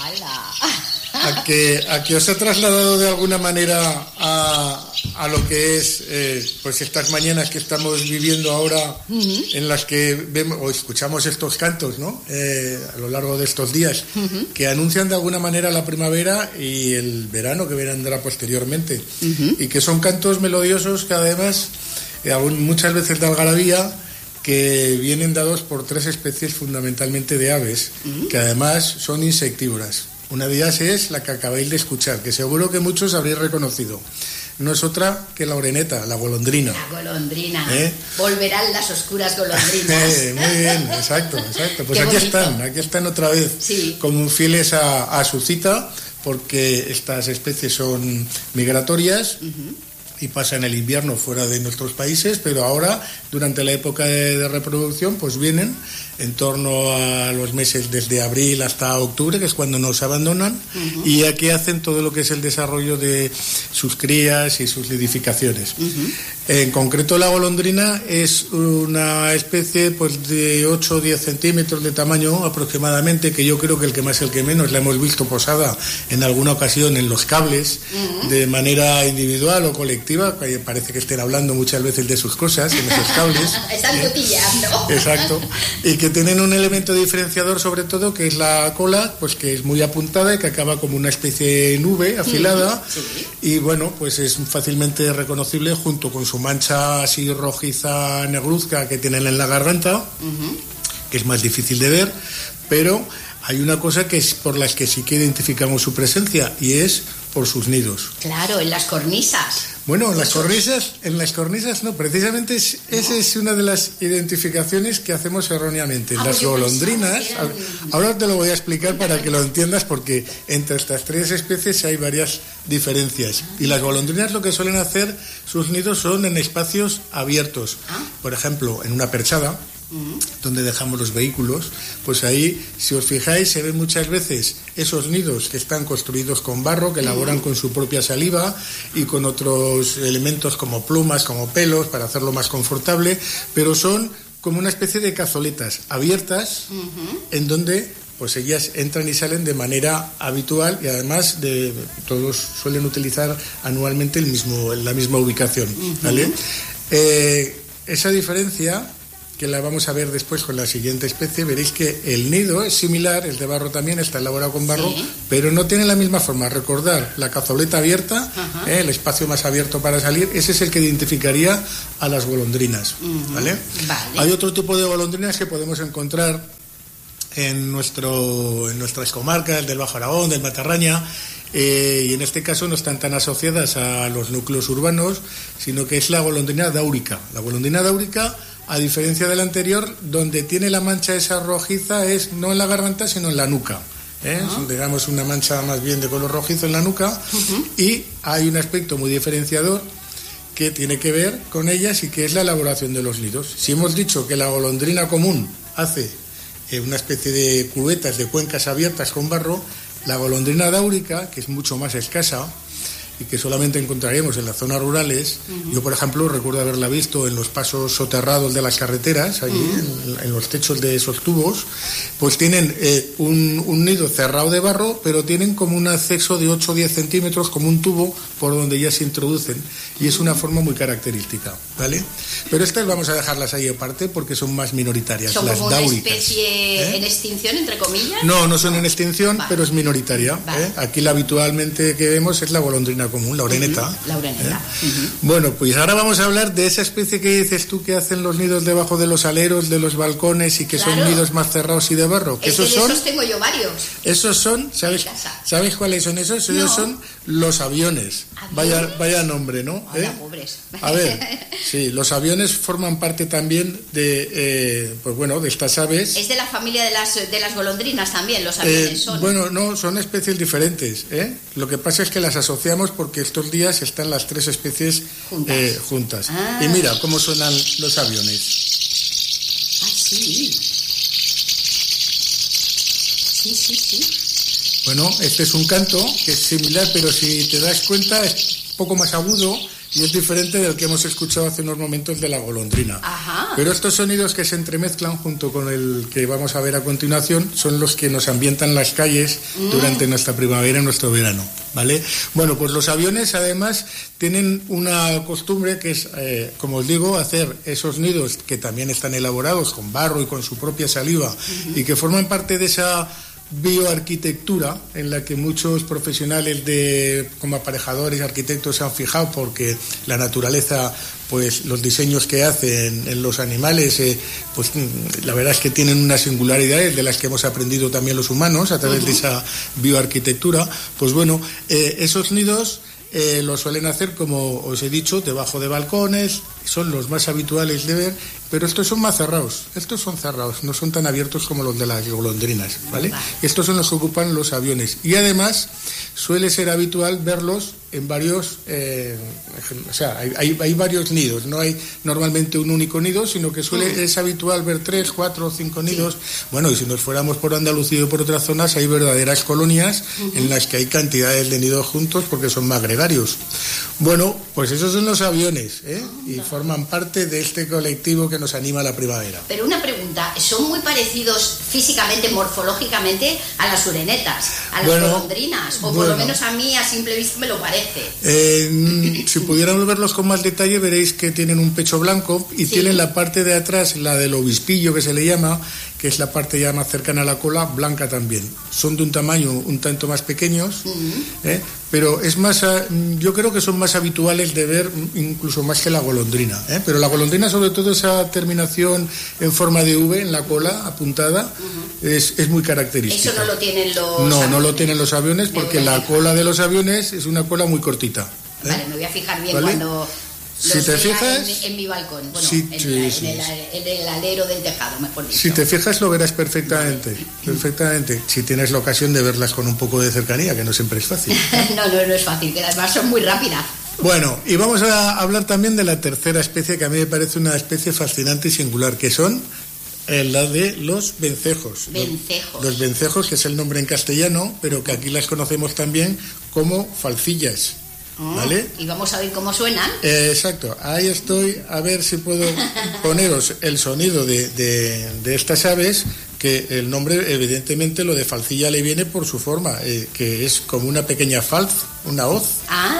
¡Hala! A que os ha trasladado de alguna manera a lo que es pues estas mañanas que estamos viviendo ahora, en las que vemos o escuchamos estos cantos, ¿no? A lo largo de estos días, que anuncian de alguna manera la primavera y el verano que vendrá posteriormente, y que son cantos melodiosos que además muchas veces de algarabía, que vienen dados por tres especies fundamentalmente de aves, que además son insectívoras. Una de ellas es la que acabáis de escuchar, que seguro que muchos habréis reconocido. No es otra que la oreneta, la golondrina. La golondrina. Volverán las oscuras golondrinas. Muy bien, exacto. Pues aquí están otra vez, sí, como fieles a su cita, porque estas especies son migratorias. Y pasan el invierno fuera de nuestros países, pero ahora, durante la época de reproducción, pues vienen en torno a los meses desde abril hasta octubre, que es cuando nos abandonan, y aquí hacen todo lo que es el desarrollo de sus crías y sus nidificaciones. En concreto, la golondrina es una especie pues de 8 o 10 centímetros de tamaño aproximadamente, que yo creo que el que más el que menos la hemos visto posada en alguna ocasión en los cables, de manera individual o colectiva, que parece que estén hablando muchas veces de sus cosas en esos cables. Están cotilleando. Exacto. Y que tienen un elemento diferenciador sobre todo, que es la cola, pues que es muy apuntada y que acaba como una especie de nube afilada, y bueno, pues es fácilmente reconocible junto con su mancha así rojiza negruzca que tienen en la garganta, que es más difícil de ver, pero hay una cosa que es por las que sí que identificamos su presencia, y es por sus nidos. Claro, en las cornisas. Bueno, en las cornisas no, precisamente esa es una de las identificaciones que hacemos erróneamente. Las golondrinas, ahora te lo voy a explicar para que lo entiendas, porque entre estas tres especies hay varias diferencias. Y las golondrinas lo que suelen hacer, sus nidos son en espacios abiertos. Por ejemplo, en una perchada, donde dejamos los vehículos, pues ahí, si os fijáis, se ven muchas veces esos nidos que están construidos con barro, que elaboran con su propia saliva y con otros elementos como plumas, como pelos, para hacerlo más confortable, pero son como una especie de cazoletas abiertas, en donde pues ellas entran y salen de manera habitual, y además todos suelen utilizar anualmente la misma ubicación, ¿vale? Esa diferencia, que la vamos a ver después con la siguiente especie, veréis que el nido es similar, el de barro también está elaborado con barro, pero no tiene la misma forma. Recordar la cazoleta abierta, el espacio más abierto para salir, ese es el que identificaría a las golondrinas, ¿vale? Hay otro tipo de golondrinas que podemos encontrar en nuestras comarcas del Bajo Aragón, del Matarraña, y en este caso no están tan asociadas a los núcleos urbanos, sino que es la golondrina dáurica. La golondrina dáurica, a diferencia de la anterior, donde tiene la mancha esa rojiza es no en la garganta, sino en la nuca. Digamos una mancha más bien de color rojizo en la nuca, y hay un aspecto muy diferenciador que tiene que ver con ellas, y que es la elaboración de los nidos. Si hemos dicho que la golondrina común hace una especie de cubetas, de cuencas abiertas con barro, la golondrina dáurica, que es mucho más escasa y que solamente encontraremos en las zonas rurales, yo por ejemplo recuerdo haberla visto en los pasos soterrados de las carreteras, allí en los techos de esos tubos, pues tienen un nido cerrado de barro, pero tienen como un acceso de 8 o 10 centímetros, como un tubo por donde ellas se introducen, y es una forma muy característica, ¿vale? Pero estas vamos a dejarlas ahí aparte porque son más minoritarias. ¿Son las como dáuricas, una especie en extinción, entre comillas? No son en extinción, pero es minoritaria. Aquí la habitualmente que vemos es la golondrina común, la oreneta. La oreneta. Bueno, pues ahora vamos a hablar de esa especie que dices tú, que hacen los nidos debajo de los aleros, de los balcones, y que son nidos más cerrados y de barro. Esos tengo yo varios. Esos son, ¿sabes cuáles son esos? Ellos son los aviones. Vaya nombre, ¿no? Pobres. A ver, sí, los aviones forman parte también de, pues bueno, de estas aves. Es de la familia de las golondrinas también, los aviones son. Bueno, no, son especies diferentes, Lo que pasa es que las asociamos porque estos días están las tres especies juntas. Y mira cómo suenan los aviones. Sí. Bueno, este es un canto que es similar, pero si te das cuenta es un poco más agudo, y es diferente del que hemos escuchado hace unos momentos de la golondrina. Ajá. Pero estos sonidos que se entremezclan junto con el que vamos a ver a continuación son los que nos ambientan las calles durante nuestra primavera y nuestro verano, ¿vale? Bueno, pues los aviones además tienen una costumbre que es, como os digo, hacer esos nidos que también están elaborados con barro y con su propia saliva y que forman parte de esa bioarquitectura en la que muchos profesionales como aparejadores y arquitectos se han fijado, porque la naturaleza, pues los diseños que hacen en los animales, pues la verdad es que tienen unas singularidades de las que hemos aprendido también los humanos a través de esa bioarquitectura. Pues bueno, esos nidos lo suelen hacer, como os he dicho, debajo de balcones, son los más habituales de ver, pero estos son más cerrados, estos son cerrados, no son tan abiertos como los de las golondrinas, ¿vale? Estos son los que ocupan los aviones, y además suele ser habitual verlos en varios, o sea, hay varios nidos, no hay normalmente un único nido, sino que es habitual ver 3, 4 o 5 nidos. Bueno, y si nos fuéramos por Andalucía o por otras zonas, hay verdaderas colonias en las que hay cantidades de nidos juntos porque son más gregarios. Bueno, pues esos son los aviones, y forman parte de este colectivo que nos anima a la primavera. Pero una pregunta, ¿son muy parecidos físicamente, morfológicamente, a las urenetas, a las golondrinas? O por lo menos a mí, a simple vista, me lo parece. Si pudiéramos verlos con más detalle, veréis que tienen un pecho blanco y tienen la parte de atrás, la del obispillo que se le llama, que es la parte ya más cercana a la cola, blanca también. Son de un tamaño un tanto más pequeños, pero es más, yo creo que son más habituales de ver, incluso más que la golondrina, pero la golondrina, sobre todo esa terminación en forma de V en la cola apuntada, es muy característica. Eso no lo tienen los aviones. No lo tienen los aviones, porque la cola de los aviones es una cola muy cortita. Vale, me voy a fijar bien cuando si te fijas en mi balcón, bueno, en el alero del tejado, mejor dicho. Si te fijas lo verás perfectamente, si tienes la ocasión de verlas con un poco de cercanía, que no siempre es fácil. No es fácil, que además son muy rápidas. Bueno, y vamos a hablar también de la tercera especie, que a mí me parece una especie fascinante y singular, que son la de los vencejos. Los vencejos, que es el nombre en castellano, pero que aquí las conocemos también como falcillas. ¿Vale? Y vamos a ver cómo suenan. Exacto, ahí estoy, a ver si puedo poneros el sonido de estas aves, que el nombre, evidentemente, lo de falcilla le viene por su forma, que es como una pequeña falz, una hoz.